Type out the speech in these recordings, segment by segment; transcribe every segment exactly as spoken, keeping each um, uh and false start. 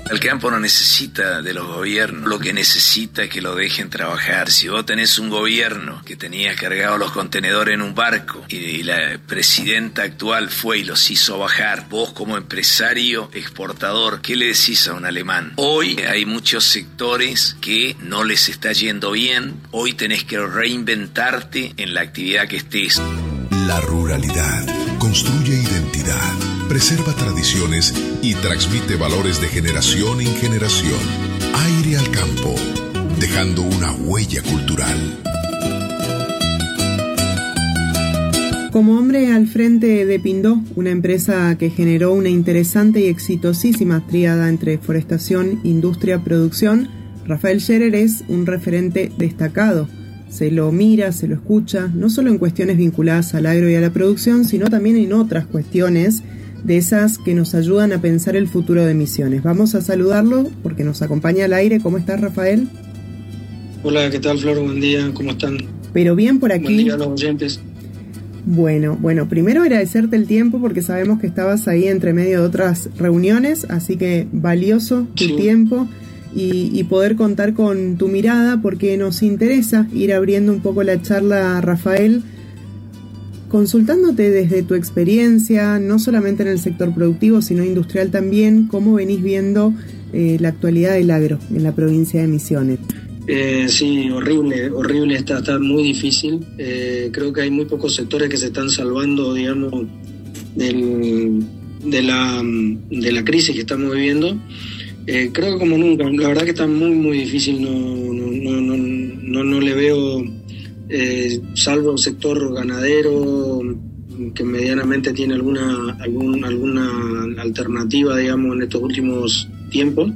El campo no necesita de los gobiernos, lo que necesita es que lo dejen trabajar. Si vos tenés un gobierno que tenía cargado los contenedores en un barco y la presidenta actual fue y los hizo bajar, vos como empresario exportador, ¿qué le decís a un alemán? Hoy hay muchos sectores que no les está yendo bien, hoy tenés que reinventarte en la actividad que estés. La ruralidad construye identidad, preserva tradiciones y transmite valores de generación en generación. Aire al campo, dejando una huella cultural. Como hombre al frente de Pindó, una empresa que generó una interesante y exitosísima tríada entre forestación, industria, producción, Rafael Scherer es un referente destacado. Se lo mira, se lo escucha, no solo en cuestiones vinculadas al agro y a la producción, sino también en otras cuestiones de esas que nos ayudan a pensar el futuro de Misiones. Vamos a saludarlo porque nos acompaña al aire. ¿Cómo estás, Rafael? Hola, ¿qué tal, Flor? Buen día, ¿cómo están? Pero bien por aquí. Buen día a los oyentes. Bueno, bueno, primero agradecerte el tiempo porque sabemos que estabas ahí entre medio de otras reuniones, así que valioso tu sí. tiempo. Y, y poder contar con tu mirada, porque nos interesa ir abriendo un poco la charla, Rafael, consultándote desde tu experiencia, no solamente en el sector productivo, sino industrial también, cómo venís viendo eh, la actualidad del agro en la provincia de Misiones. Eh, sí, horrible, horrible, está, está muy difícil. Eh, creo que hay muy pocos sectores que se están salvando, digamos, del, de, la, de la crisis que estamos viviendo. Eh, creo que como nunca, la verdad que está muy muy difícil, no no no no no, no le veo, eh, salvo el sector ganadero que medianamente tiene alguna algún, alguna alternativa, digamos, en estos últimos tiempos.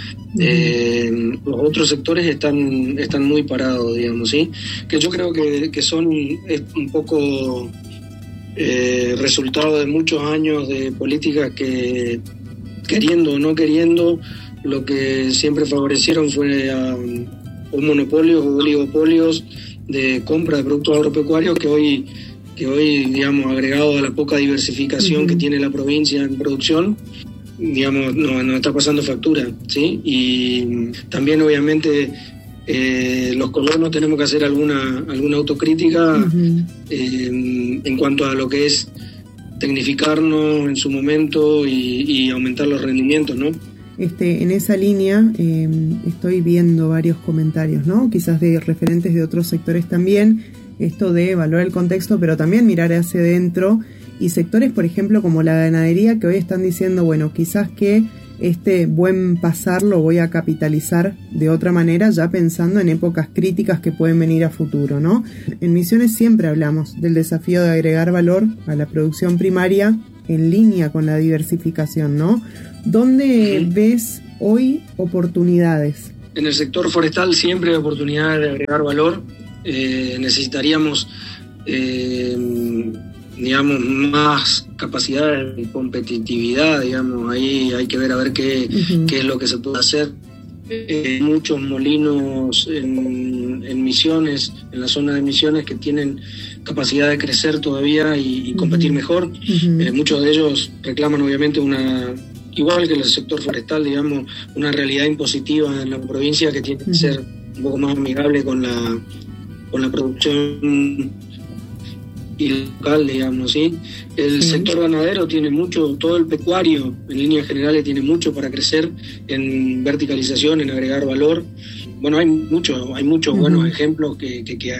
Eh, los otros sectores están están muy parados, digamos, sí, que yo creo que, que son es un poco eh, resultado de muchos años de políticas que, queriendo o no queriendo, lo que siempre favorecieron fue a un monopolio o oligopolios de compra de productos agropecuarios que hoy, que hoy digamos, agregado a la poca diversificación uh-huh. que tiene la provincia en producción, digamos, nos no está pasando factura, ¿sí? Y también, obviamente, eh, los colonos tenemos que hacer alguna, alguna autocrítica uh-huh. eh, en cuanto a lo que es tecnificarnos en su momento y, y aumentar los rendimientos, ¿no? Este, en esa línea eh, estoy viendo varios comentarios, ¿no? Quizás de referentes de otros sectores también, esto de evaluar el contexto, pero también mirar hacia adentro, y sectores, por ejemplo, como la ganadería, que hoy están diciendo, bueno, quizás que este buen pasar lo voy a capitalizar de otra manera, ya pensando en épocas críticas que pueden venir a futuro, ¿no? En Misiones siempre hablamos del desafío de agregar valor a la producción primaria en línea con la diversificación, ¿no? ¿Dónde uh-huh. ves hoy oportunidades? En el sector forestal siempre hay oportunidades de agregar valor. Eh, necesitaríamos, eh, digamos, más capacidades de competitividad, digamos. Ahí hay que ver a ver qué, uh-huh. qué es lo que se puede hacer. Eh, muchos molinos en, en Misiones, en la zona de Misiones, que tienen capacidad de crecer todavía y, y competir uh-huh. mejor. Uh-huh. Eh, muchos de ellos reclaman obviamente una, igual que el sector forestal, digamos, una realidad impositiva en la provincia que tiene que uh-huh. ser un poco más amigable con la, con la producción y local, digamos, ¿sí? El sí. sector ganadero tiene mucho, todo el pecuario en líneas generales tiene mucho para crecer en verticalización, en agregar valor. Bueno, hay muchos, hay muchos uh-huh. buenos ejemplos que, que, que,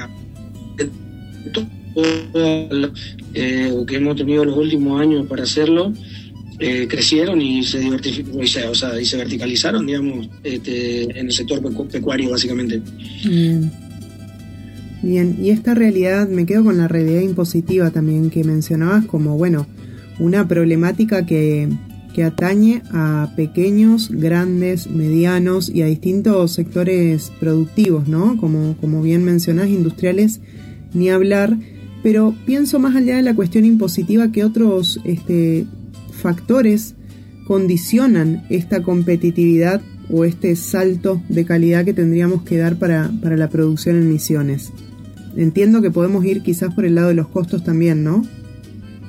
eh, que hemos tenido los últimos años para hacerlo, eh, crecieron y se diversificaron, o sea, y se verticalizaron, digamos, este, en el sector pecu- pecuario, básicamente. Bien. Bien, y esta realidad, me quedo con la realidad impositiva también que mencionabas como, bueno, una problemática que, que atañe a pequeños, grandes, medianos y a distintos sectores productivos, ¿no? Como, como bien mencionás, industriales, ni hablar, pero pienso más allá de la cuestión impositiva que otros este, factores condicionan esta competitividad o este salto de calidad que tendríamos que dar para, para la producción en Misiones. Entiendo que podemos ir quizás por el lado de los costos también, ¿no?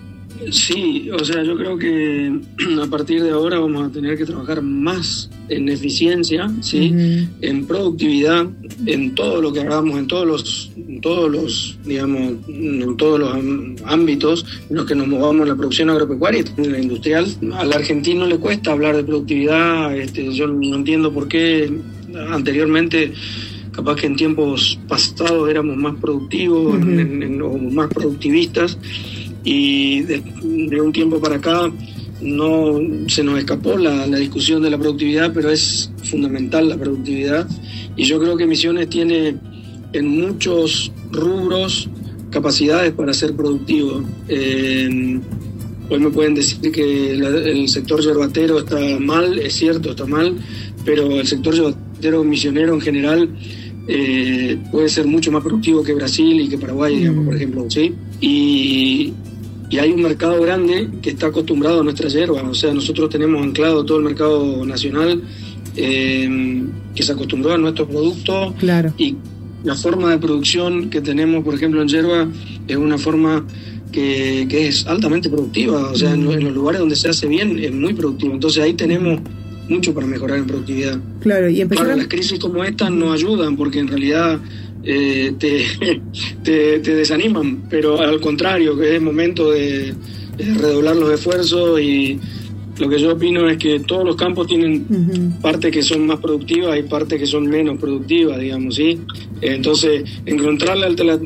Sí, o sea, yo creo que a partir de ahora vamos a tener que trabajar más en eficiencia, ¿sí? Uh-huh. En productividad, en todo lo que hagamos, en todos los, en todos los, digamos, en todos los ámbitos en los que nos movamos en la producción agropecuaria y en la industrial. Al argentino le cuesta hablar de productividad, este, yo no entiendo por qué anteriormente, capaz que en tiempos pasados éramos más productivos, uh-huh. en, en, o más productivistas, y de, de un tiempo para acá no se nos escapó la, la discusión de la productividad, pero es fundamental la productividad, y yo creo que Misiones tiene en muchos rubros capacidades para ser productivo. Eh, hoy me pueden decir que la, el sector yerbatero está mal, es cierto, está mal, pero el sector yerbatero misionero en general eh, puede ser mucho más productivo que Brasil y que Paraguay, digamos, por ejemplo, ¿sí? Y, y hay un mercado grande que está acostumbrado a nuestra yerba, o sea, nosotros tenemos anclado todo el mercado nacional eh, que se acostumbró a nuestro producto. Claro. Y la forma de producción que tenemos, por ejemplo, en yerba es una forma que, que es altamente productiva, o sea, en, en los lugares donde se hace bien es muy productivo, entonces ahí tenemos mucho para mejorar en productividad. Claro, y empezar. Claro, las crisis como esta no ayudan porque en realidad eh, te, te, te desaniman, pero al contrario, que es momento de, de redoblar los esfuerzos, y lo que yo opino es que todos los campos tienen uh-huh. partes que son más productivas y partes que son menos productivas, digamos, ¿sí? Entonces, encontrar la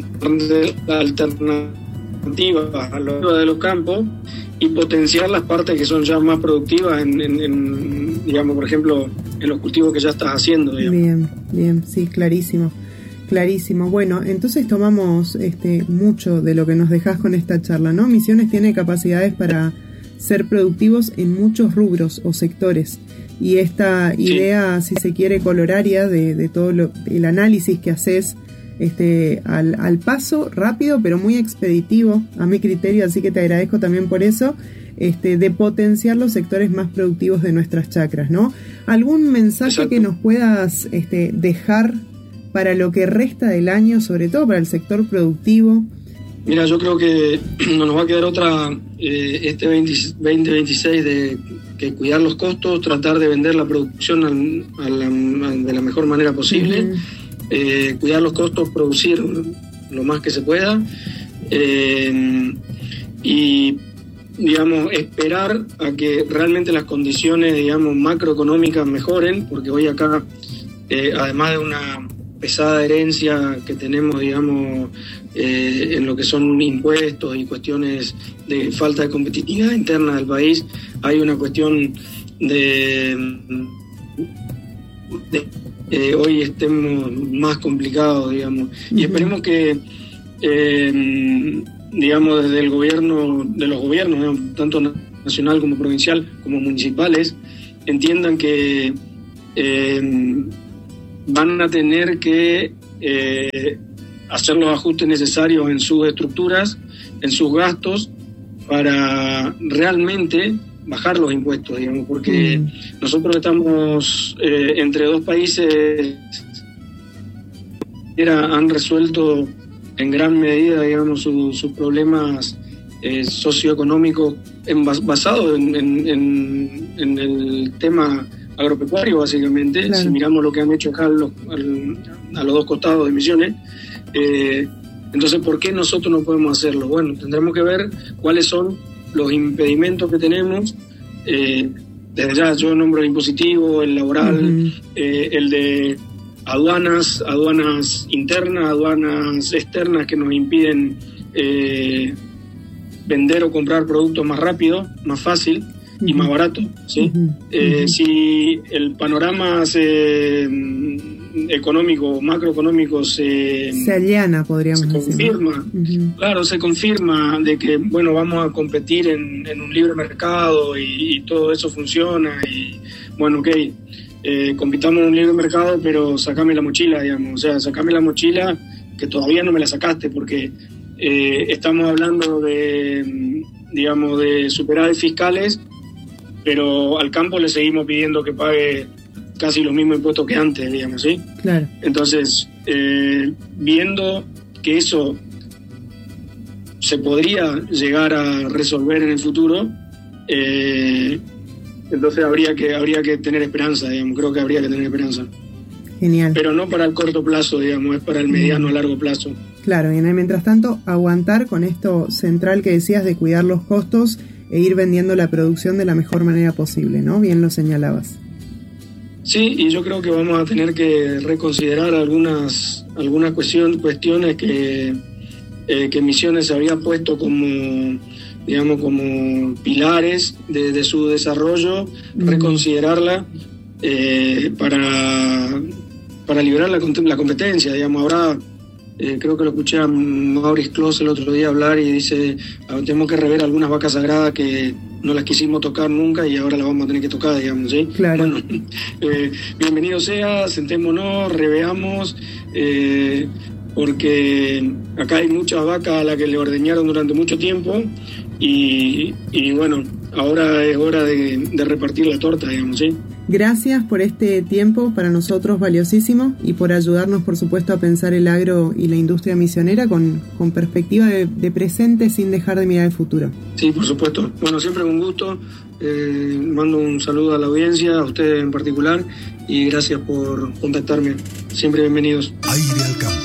alternativa a lo de los campos y potenciar las partes que son ya más productivas en, en, en, digamos, por ejemplo, en los cultivos que ya estás haciendo, digamos. Bien, bien, sí, clarísimo, clarísimo. Bueno, entonces tomamos este mucho de lo que nos dejás con esta charla, ¿no? Misiones tiene capacidades para ser productivos en muchos rubros o sectores, y esta sí. idea, si se quiere, coloraria de, de todo lo, el análisis que haces Este, al, al paso, rápido pero muy expeditivo a mi criterio, así que te agradezco también por eso, este, de potenciar los sectores más productivos de nuestras chacras, ¿no? ¿Algún mensaje Exacto. que nos puedas este, dejar para lo que resta del año, sobre todo para el sector productivo? Mira, yo creo que no nos va a quedar otra eh, este veinte veintiséis de que cuidar los costos, tratar de vender la producción al, a la, a, de la mejor manera posible. Uh-huh. Eh, cuidar los costos, producir lo más que se pueda, eh, y digamos esperar a que realmente las condiciones, digamos, macroeconómicas mejoren, porque hoy acá eh, además de una pesada herencia que tenemos, digamos, eh, en lo que son impuestos y cuestiones de falta de competitividad interna del país, hay una cuestión de, de Eh, hoy estemos más complicados, digamos, uh-huh. y esperemos que, eh, digamos, desde el gobierno, de los gobiernos, digamos, tanto nacional como provincial, como municipales, entiendan que eh, van a tener que eh, hacer los ajustes necesarios en sus estructuras, en sus gastos, para realmente bajar los impuestos, digamos, porque mm. nosotros estamos eh, entre dos países que han resuelto en gran medida, digamos, sus su problemas eh, socioeconómicos en, basados en, en, en, en el tema agropecuario, básicamente. Claro. Si miramos lo que han hecho acá los, al, a los dos costados de Misiones, eh, entonces, ¿por qué nosotros no podemos hacerlo? Bueno, tendremos que ver cuáles son los impedimentos que tenemos. Eh, desde ya yo nombro el impositivo, el laboral, uh-huh. eh, el de aduanas, aduanas internas, aduanas externas que nos impiden eh, vender o comprar productos más rápido, más fácil uh-huh. y más barato, ¿sí? Uh-huh. Eh, uh-huh. Si el panorama se, económico, macroeconómico se, se allana, podríamos se decir, confirma, ¿no? Uh-huh. Claro, se confirma de que, bueno, vamos a competir en, en un libre mercado y, y todo eso funciona y, bueno, ok, eh, compitamos en un libre mercado, pero sacame la mochila, digamos, o sea, sacame la mochila que todavía no me la sacaste, porque eh, estamos hablando de, digamos, de superávit fiscales, pero al campo le seguimos pidiendo que pague casi los mismos impuestos que antes, digamos, ¿sí? Claro. Entonces, eh, viendo que eso se podría llegar a resolver en el futuro. Eh, entonces habría que habría que tener esperanza, digamos, creo que habría que tener esperanza. Genial. Pero no para el corto plazo, digamos, es para el mediano a largo plazo. Claro, y en el mientras tanto, aguantar con esto central que decías de cuidar los costos e ir vendiendo la producción de la mejor manera posible, ¿no? Bien lo señalabas. Sí, y yo creo que vamos a tener que reconsiderar algunas algunas cuestión, cuestiones que, eh, que Misiones se había puesto como, digamos, como pilares de, de su desarrollo, mm. reconsiderarla eh, para, para liberar la, la competencia, digamos. Ahora eh, creo que lo escuché a Maurice Klose el otro día hablar y dice, tenemos que rever algunas vacas sagradas que no las quisimos tocar nunca y ahora las vamos a tener que tocar, digamos, ¿sí? Claro. Bueno, eh, bienvenido sea, sentémonos, reveamos, eh, porque acá hay muchas vacas a las que le ordeñaron durante mucho tiempo y, y bueno, ahora es hora de, de repartir la torta, digamos, ¿sí? Gracias por este tiempo, para nosotros valiosísimo, y por ayudarnos, por supuesto, a pensar el agro y la industria misionera con, con perspectiva de, de presente sin dejar de mirar el futuro. Sí, por supuesto. Bueno, siempre con gusto. Eh, mando un saludo a la audiencia, a ustedes en particular, y gracias por contactarme. Siempre bienvenidos. Aire al campo.